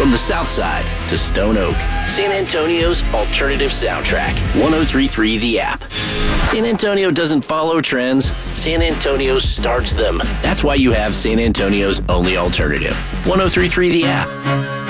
From the South Side to Stone Oak, San Antonio's alternative soundtrack. 103.3 The App. San Antonio doesn't follow trends. San Antonio starts them. That's why you have San Antonio's only alternative. 103.3 The App.